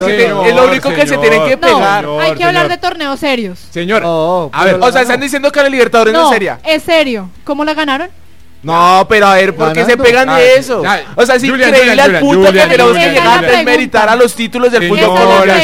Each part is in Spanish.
Es lo único que se tienen que pegar. No, hay que hablar de torneos serios. Señor, a ver, o sea, están diciendo que la Libertadores no es seria. Es serio. ¿Cómo la ganaron? No, pero a ver, ¿por qué se pegan de eso? O sea, es increíble al punto que tenemos que llegar a desmeritar a los títulos del fútbol colombiano.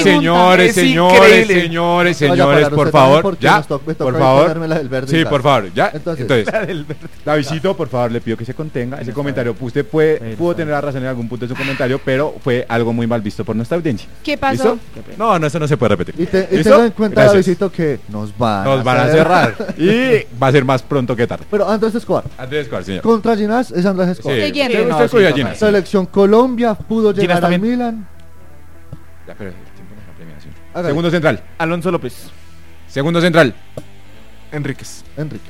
Señores, por favor, ya, por favor. Sí, por favor, ya. Entonces, Davidcito, por favor, le pido que se contenga. Ese comentario, usted pudo tener la razón en algún punto de su comentario, pero fue algo muy mal visto por nuestra audiencia. ¿Qué pasó? ¿Listo? No, eso no se puede repetir. Y tenga en cuenta, Davidito, que nos van a cerrar. Y va a ser más pronto que tarde. Pero Andrés Escobar. Señor. Contra Ginás es Andrés Escobar. Sí. Selección Colombia pudo llegar al Milan. Ya, pero el tiempo no es una premiación. Segundo central. Alonso López. Segundo central. Enríquez.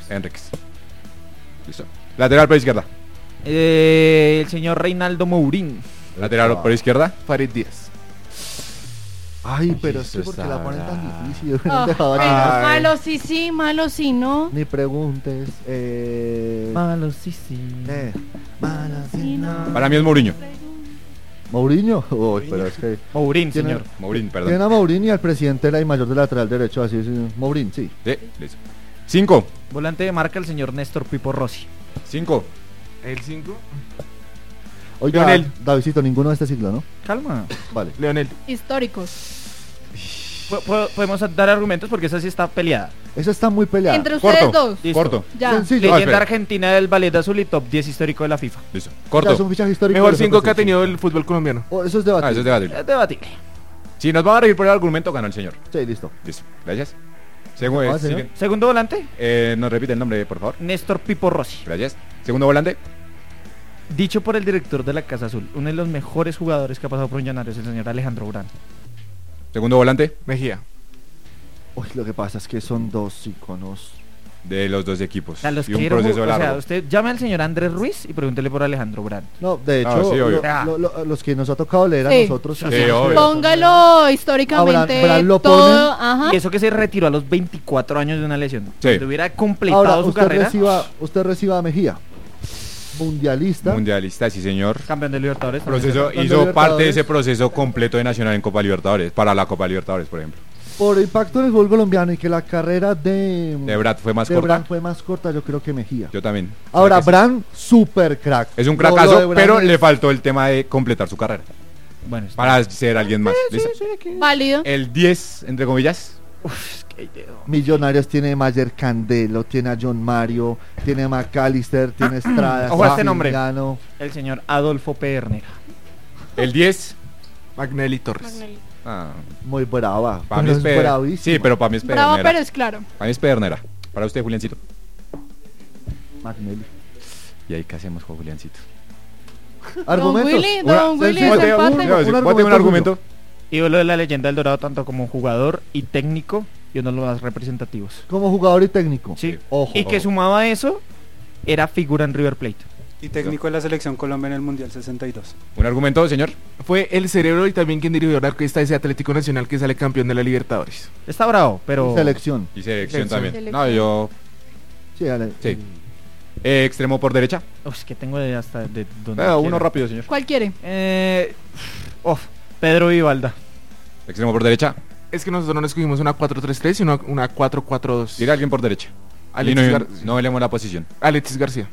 Listo. Lateral por izquierda. El señor Reinaldo Mourín. Lateral por izquierda. Farid Díaz. Ay, pero sí, porque la ponen tan difícil. Malo sí, no. Ni preguntes. Malo sí. Malo sí, no. Para mí es Mourinho. ¿Mourinho? Uy, pero es que... Mourín, señor. Mourín, perdón. Tiene a Mourín y al presidente de la mayor del lateral derecho, así es. Mourín, sí. Sí, listo. 5. Volante de marca el señor Néstor Pipo Rossi. 5. El 5. Oiga, Leonel. Davidito, ninguno de este siglo, ¿no? Calma. Vale. Leonel. Históricos. Podemos dar argumentos porque esa sí está peleada. Esa está muy peleada. Entre ustedes dos. Listo. Corto. Ya. Sencillo. Leyenda argentina del ballet azul y top 10 histórico de la FIFA. Listo. Ya, Corto. es un fichaje histórico. Mejor 5 que ha tenido el fútbol colombiano. Eso es debatible. Eso es debatible. Es debatible. Si nos van a reír por el argumento, ganó el señor. Sí, listo. Listo. Gracias. Señor. Segundo volante, Nos repite el nombre, por favor. Néstor Pipo Rossi. Gracias. Segundo volante. Dicho por el director de la Casa Azul, uno de los mejores jugadores que ha pasado por Millonarios, el señor Alejandro Urán. Segundo volante. Mejía. Uy, lo que pasa es que son dos iconos De los dos equipos. O sea, los y un quiero, proceso largo. o sea, usted llame al señor Andrés Ruiz y pregúntele por Alejandro Urán. No, de hecho, sí, obvio. los que nos ha tocado leer a Sí. nosotros. Sí, obvio. Póngalo históricamente. Abraham lo todo, ponen. ajá. Y eso que se retiró a los 24 años de una lesión. Sí. Si hubiera completado Ahora, su carrera. usted reciba a Mejía, mundialista. Mundialista, sí señor. Campeón de Libertadores. Proceso, Campeón de hizo parte de Libertadores. ese proceso completo de Nacional en Copa Libertadores, para la Copa Libertadores, por ejemplo. Por impacto en el fútbol colombiano y que la carrera De Brad fue más corta. Brand fue más corta, yo creo que Mejía. Yo también. Ahora, Creo que sí. Brand, super crack. Es un Lo de cracazo, Brand pero es- le faltó el tema de completar su carrera. Bueno, Para ser alguien más. ¿Listo? Válido. El 10, entre comillas. Millonarios tiene a Mayer Candelo, tiene a John Mario, tiene a McAllister, tiene a Estrada, Ojo a este nombre. Siciliano. el señor Adolfo Pernera. El 10. Magnelli Torres. Ah, Muy brava. para mí pero es bravísima. Sí, pero para mí es Bravo, Pedernera. pero es claro. Para mí es Pedernera. Para usted, Juliancito. Magnelli. Y ahí, ¿qué hacemos con Juliancito? Argumentos. Don Willy, Sencillo. es empate. Un argumento. Ídolo de la leyenda del Dorado tanto como jugador y técnico y uno de los más representativos. Como jugador y técnico. Sí. Ojo. Y que sumado a eso, era figura en River Plate. Y técnico de la selección Colombia en el Mundial 62. Un argumento, señor. Fue el cerebro y también quien dirigió la orquesta de ese Atlético Nacional que sale campeón de la Libertadores. Está bravo, pero... Selección. Y selección también. Selección. No, yo. Sí, dale. Sí. Extremo por derecha. Uf, es que tengo de hasta de donde Uno quiera. rápido, señor. ¿Cuál quiere? Pedro Vivalda. Extremo por derecha. Es que nosotros no escogimos una 4-3-3, sino una 4-4-2. Tira a alguien por derecha. Y Alexis, no, Gar- no velemos la posición. Alexis García.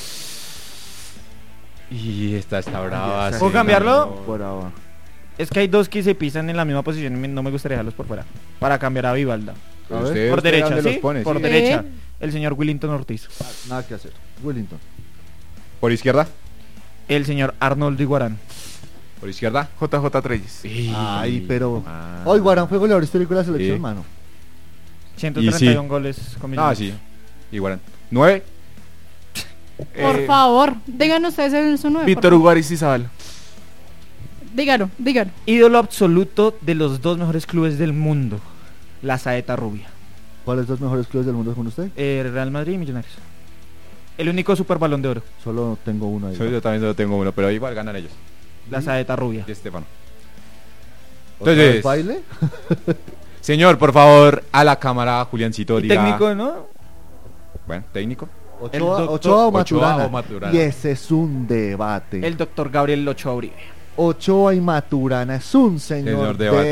Y esta está brava. ¿Puedo sí, cambiarlo? no. Brava. Es que hay dos que se pisan en la misma posición y no me gustaría dejarlos por fuera. Para cambiar a Vivalda. Pues A ver. usted- Por usted derecha, dónde ¿sí? los pone, Por sí. derecha. El señor Willington Ortiz. Nada que hacer. Wellington. Por izquierda. El señor Arnoldo Iguarán. Por izquierda. JJ Treyes. Ay, pero. Ah. Hoy Guarán fue goleador histórico de la selección, Sí. mano. 131 goles con Ah, Millonarios. sí. Igual. 9. Por favor, digan ustedes el su 9. Víctor Hugo Aristizábal. Dígalo. Ídolo absoluto de los dos mejores clubes del mundo. La Saeta Rubia. ¿Cuáles dos mejores clubes del mundo según usted? Real Madrid y Millonarios. El único super balón de oro. Solo tengo uno ahí. Yo también solo tengo uno, pero igual ganan ellos. La Saeta Rubia. Y Estefano. ¿Otra Entonces- vez baile? Señor, por favor, a la cámara, Juliancito, Y diga. técnico, ¿no? Bueno, técnico. Ochoa, doctor- Ochoa o Ochoa Maturana. o Maturana. Y ese es un debate. El doctor Gabriel Ochoa Uribe. Ochoa y Maturana es un señor